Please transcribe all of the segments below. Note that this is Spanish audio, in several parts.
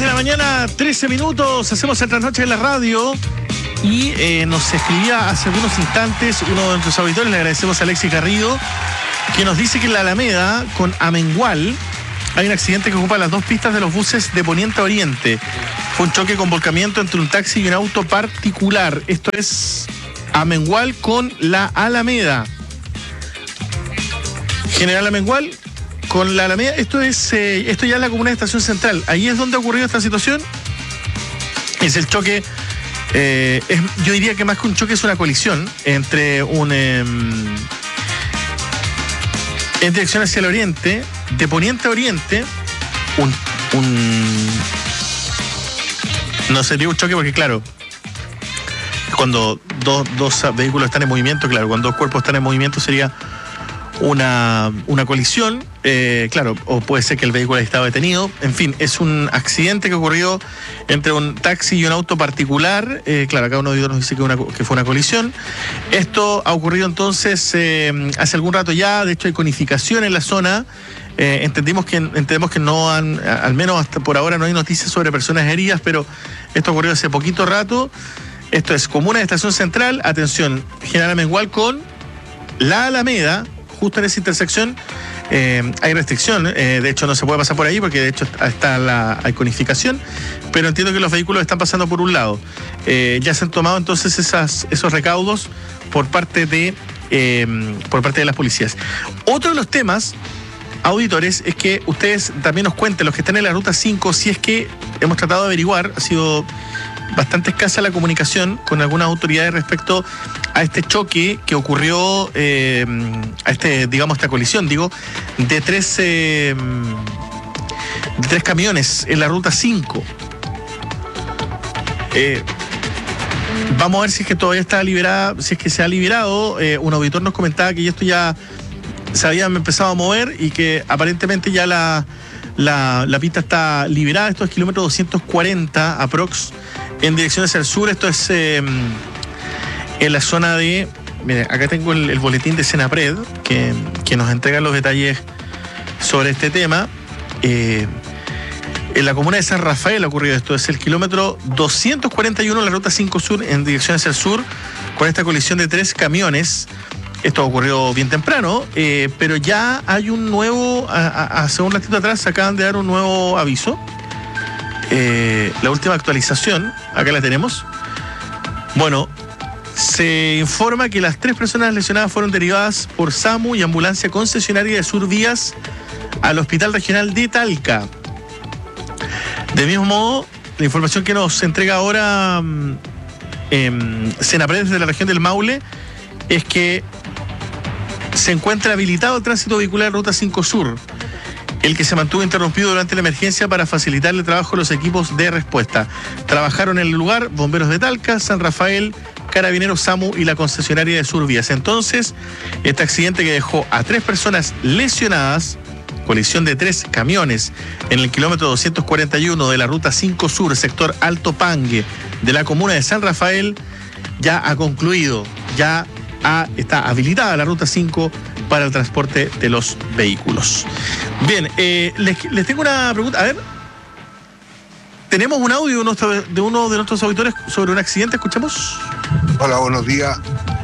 de la mañana, 13 minutos, hacemos el trasnoche en la radio y nos escribía hace algunos instantes uno de nuestros auditores, le agradecemos a Alexis Garrido, que nos dice que en la Alameda, con Amengual, hay un accidente que ocupa las dos pistas de los buses de Poniente a Oriente. Fue un choque con volcamiento entre un taxi y un auto particular. Esto es Amengual con la Alameda. General Amengual con la Alameda, esto ya es la comuna de Estación Central. Ahí es donde ha ocurrido esta situación. Es el choque, yo diría que más que un choque es una colisión entre en dirección hacia el oriente, de Poniente a Oriente, no sería un choque porque claro, cuando dos vehículos están en movimiento, claro, cuando dos cuerpos están en movimiento sería una colisión, claro, o puede ser que el vehículo haya estado detenido. En fin, es un accidente que ocurrió entre un taxi y un auto particular. Claro, acá uno de ellos nos dice que fue una colisión. Esto ha ocurrido entonces hace algún rato ya. De hecho hay conificación en la zona. Entendemos que no han, al menos hasta por ahora no hay noticias sobre personas heridas, pero esto ocurrió hace poquito rato. Esto es comuna de Estación Central. Atención, General Amengual con la Alameda. Justo en esa intersección hay restricción, de hecho no se puede pasar por ahí porque de hecho hay conificación, pero entiendo que los vehículos están pasando por un lado. Ya se han tomado entonces esos recaudos por parte de las policías. Otro de los temas, auditores, es que ustedes también nos cuenten, los que están en la ruta 5, si es que hemos tratado de averiguar, ha sido bastante escasa la comunicación con algunas autoridades respecto a este choque que ocurrió, esta colisión, de tres camiones en la ruta 5. Vamos a ver si es que todavía está liberada, si es que se ha liberado. Un auditor nos comentaba que esto ya se habían empezado a mover y que aparentemente ya la pista está liberada. Esto es kilómetro 240 aprox en dirección hacia el sur. Esto es en la zona de... Mire, acá tengo el boletín de Senapred que nos entrega los detalles sobre este tema. En la comuna de San Rafael ha ocurrido esto. Es el kilómetro 241 en la ruta 5 sur en dirección hacia el sur, con esta colisión de tres camiones. Esto ocurrió bien temprano, pero ya hay un nuevo... Hace un ratito atrás acaban de dar un nuevo aviso. La última actualización, acá la tenemos. Bueno, se informa que las tres personas lesionadas fueron derivadas por SAMU y ambulancia concesionaria de Survías al Hospital Regional de Talca. Del mismo modo, la información que nos entrega ahora Senapred desde la región del Maule es que se encuentra habilitado el tránsito vehicular en Ruta 5 Sur, el que se mantuvo interrumpido durante la emergencia para facilitar el trabajo de los equipos de respuesta. Trabajaron en el lugar bomberos de Talca, San Rafael, Carabineros, SAMU y la concesionaria de Survías. Entonces, este accidente que dejó a tres personas lesionadas, colisión de tres camiones en el kilómetro 241 de la Ruta 5 Sur, sector Alto Pangue, de la comuna de San Rafael, ya ha concluido. Ya está habilitada la Ruta 5 para el transporte de los vehículos. Bien, les tengo una pregunta. A ver, tenemos un audio de uno de nuestros auditores sobre un accidente. Escuchemos. Hola, buenos días.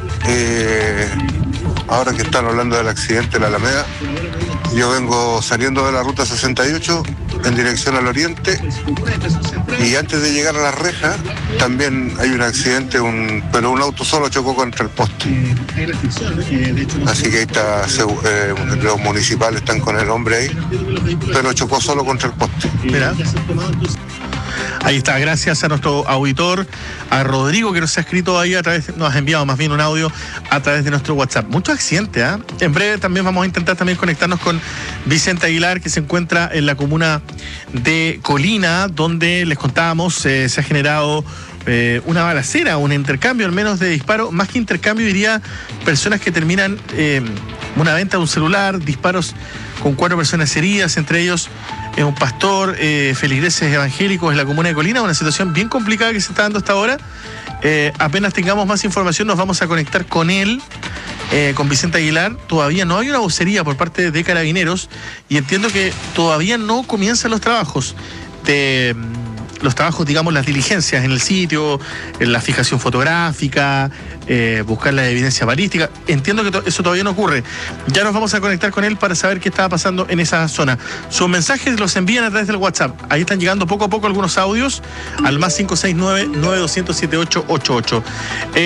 Ahora que están hablando del accidente de la Alameda, yo vengo saliendo de la Ruta 68 en dirección al oriente y antes de llegar a las rejas también hay un accidente, pero un auto solo chocó contra el poste. Así que ahí está, los municipales están con el hombre ahí, pero chocó solo contra el poste. Mira. Ahí está, gracias a nuestro auditor, a Rodrigo, que nos ha escrito ahí nos ha enviado más bien un audio a través de nuestro WhatsApp. Muchos accidentes, ¿eh? En breve también vamos a intentar también conectarnos con Vicente Aguilar, que se encuentra en la comuna de Colina, donde les contábamos, se ha generado una balacera, un intercambio al menos de disparos, más que intercambio diría personas que terminan una venta de un celular, disparos con 4 personas heridas, entre ellos un pastor, feligreses evangélicos en la comuna de Colina, una situación bien complicada que se está dando hasta ahora. Apenas tengamos más información nos vamos a conectar con él, con Vicente Aguilar. Todavía no hay una vocería por parte de Carabineros y entiendo que todavía no comienzan los trabajos. de los trabajos, digamos, las diligencias en el sitio, en la fijación fotográfica, buscar la evidencia balística. Entiendo que eso todavía no ocurre. Ya nos vamos a conectar con él para saber qué estaba pasando en esa zona. Sus mensajes los envían a través del WhatsApp. Ahí están llegando poco a poco algunos audios al +569-9200-7888.